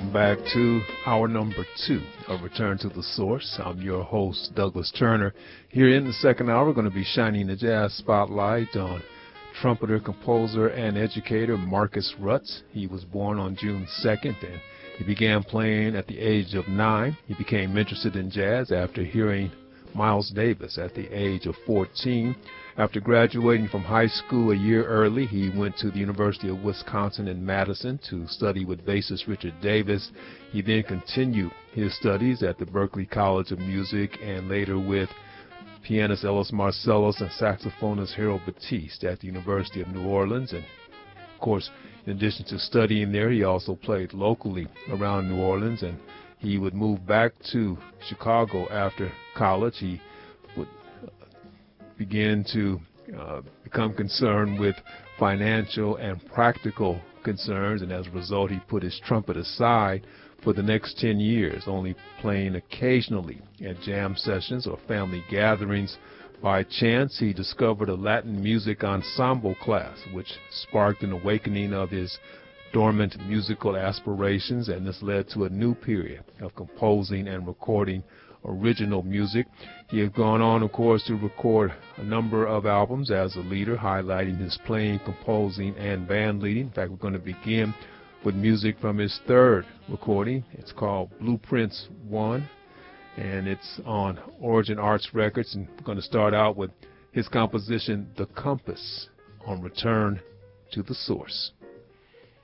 Welcome back to hour number 2 of Return to the Source. I'm your host, Douglas Turner. Here in the second hour, we're going to be shining the jazz spotlight on trumpeter, composer, and educator Marcus Rutz. He was born on June 2nd, and he began playing at the age of 9. He became interested in jazz after hearing Miles Davis at the age of 14. After graduating from high school a year early, he went to the University of Wisconsin in Madison to study with bassist Richard Davis. He then continued his studies at the Berklee College of Music and later with pianist Ellis Marsalis and saxophonist Harold Batiste at the University of New Orleans. And of course, in addition to studying there, he also played locally around New Orleans, and he would move back to Chicago after college. He would begin to become concerned with financial and practical concerns, and as a result, he put his trumpet aside for the next 10 years, only playing occasionally at jam sessions or family gatherings. By chance, he discovered a Latin music ensemble class, which sparked an awakening of his dormant musical aspirations, and this led to a new period of composing and recording original music. He has gone on, of course, to record a number of albums as a leader, highlighting his playing, composing, and band leading. In fact, we're going to begin with music from his third recording. It's called Blueprints 1, and it's on Origin Arts Records. And we're going to start out with his composition, The Compass, on Return to the Source.